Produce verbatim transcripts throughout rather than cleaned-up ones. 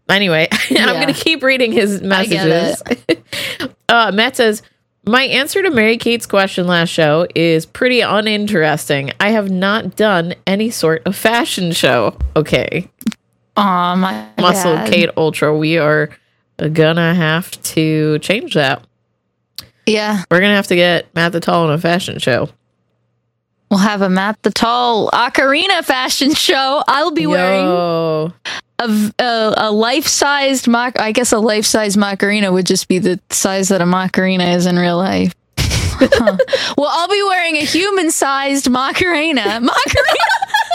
Anyway, Yeah. I'm going to keep reading his messages. uh, Matt says, my answer to Mary Kate's question last show is pretty uninteresting. I have not done any sort of fashion show. Okay. Aw, my Muscle bad. Kate Ultra, we are gonna have to change that. Yeah. We're gonna have to get Matt the Tall on a fashion show. We'll have a Matt the Tall Ocarina fashion show. I'll be wearing Yo. a, a, a life-sized mock. I guess a life-sized Macarena would just be the size that a Macarena is in real life. Huh. Well, I'll be wearing a human-sized Macarena. Macarena.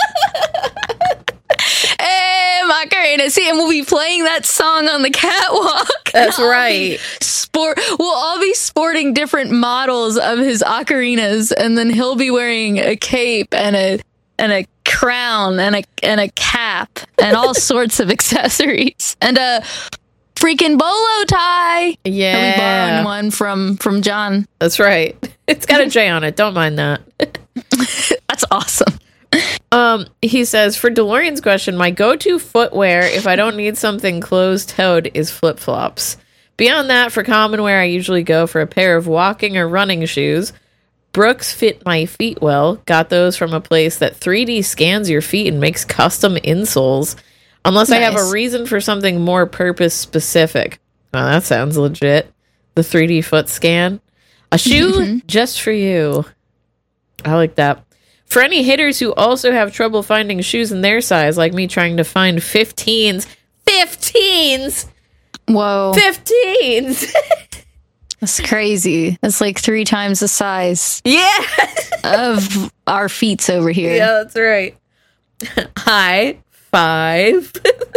Hey, Macarena. See, and we'll be playing that song on the catwalk. That's I'll be right. Sport. We'll all be sporting different models of his ocarinas, and then he'll be wearing a cape and a and a crown and a and a cap and all sorts of accessories and a freaking bolo tie. Yeah. He'll be borrowing one from from John. That's right. It's got a J on it. Don't mind that. That's awesome. Um, he says, for DeLorean's question, my go-to footwear if I don't need something closed-toed is flip-flops. Beyond that, for common wear, I usually go for a pair of walking or running shoes. Brooks fit my feet well. Got those from a place that three D scans your feet and makes custom insoles. Unless I have Nice. a reason for something more purpose-specific. Well, that sounds legit. The three D foot scan. A shoe just for you. I like that. For any hitters who also have trouble finding shoes in their size, like me trying to find fifteens. fifteens! Whoa, fifteens! that's crazy. That's like three times the size Yeah! of our feet over here. Yeah, that's right. High five.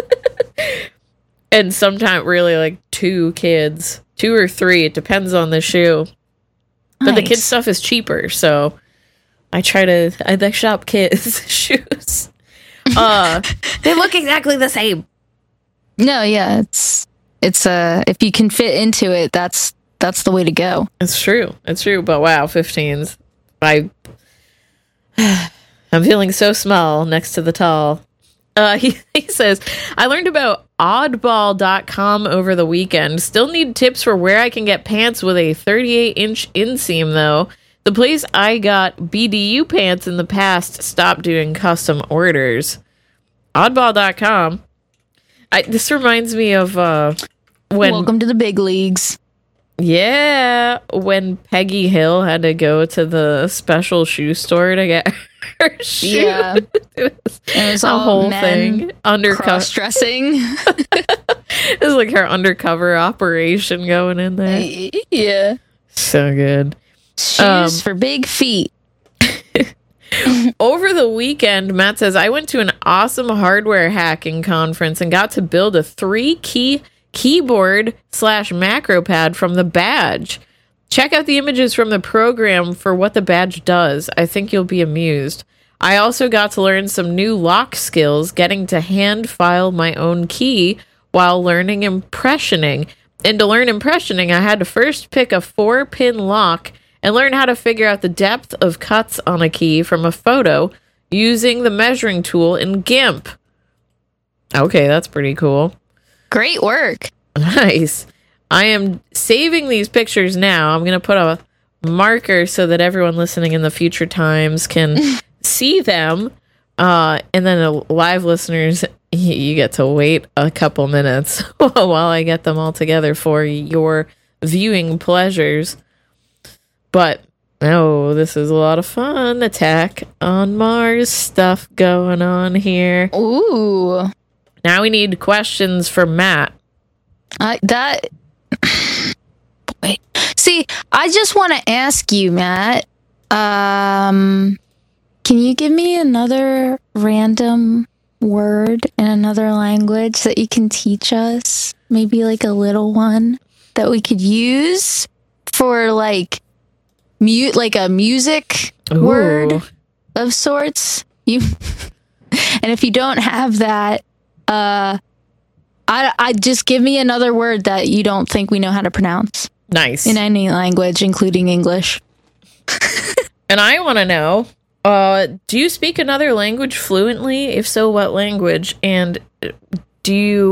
And sometimes really like two kids. Two or three. It depends on the shoe. But the Nice. kids' stuff is cheaper, so I try to I like shop kids' shoes. Uh, they look exactly the same. No, yeah, it's it's uh if you can fit into it, that's that's the way to go. It's true. It's true. But wow, fifteens. I I'm feeling so small next to the tall. Uh, he, he says, I learned about oddball dot com over the weekend. Still need tips for where I can get pants with a thirty-eight inch inseam, though. The place I got B D U pants in the past stopped doing custom orders. oddball dot com. I, this reminds me of uh, when... Welcome to the big leagues. Yeah, when Peggy Hill had to go to the special shoe store to get her shoe. Yeah. It was It was a all whole men thing. Undercover. cross-dressing. It was like her undercover operation going in there. Yeah. So good. Shoes Um, for big feet. Over the weekend, Matt says, I went to an awesome hardware hacking conference and got to build a three-key keyboard slash macro pad from the badge. Check out the images from the program for what the badge does. I think you'll be amused. I also got to learn some new lock skills, getting to hand file my own key while learning impressioning. And to learn impressioning, I had to first pick a four-pin lock and learn how to figure out the depth of cuts on a key from a photo using the measuring tool in GIMP. Okay, that's pretty cool. Great work. Nice. I am saving these pictures now. I'm going to put a marker so that everyone listening in the future times can see them. Uh, and then the live listeners, y- you get to wait a couple minutes while I get them all together for your viewing pleasures. But, oh, this is a lot of fun. Attack on Mars stuff going on here. Ooh. Now we need questions for Matt. I that Wait. See, I just want to ask you, Matt. Um can you give me another random word in another language that you can teach us? Maybe like a little one that we could use for like mute like a music Ooh. word of sorts. You And if you don't have that, uh I, I just give me another word that you don't think we know how to pronounce Nice. in any language, including English. And I want to know, uh, do you speak another language fluently? If so, what language? And do you